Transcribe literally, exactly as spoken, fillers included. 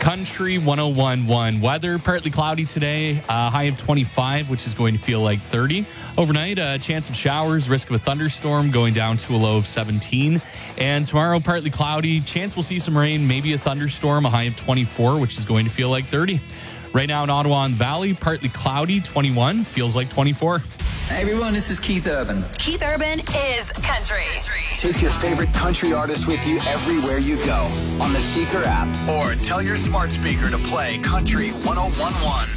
Country one oh one point one. Weather, partly cloudy today, uh, high of twenty-five, which is going to feel like thirty. Overnight, a chance of showers, risk of a thunderstorm going down to a low of seventeen. And tomorrow, partly cloudy, chance we'll see some rain, maybe a thunderstorm, a high of twenty-four, which is going to feel like thirty. Right now in Ottawa and Valley, partly cloudy, twenty-one, feels like twenty-four. Hey everyone, this is Keith Urban. Keith Urban is country. Take your favorite country artist with you everywhere you go on the Seeker app, or tell your smart speaker to play Country one oh one point one.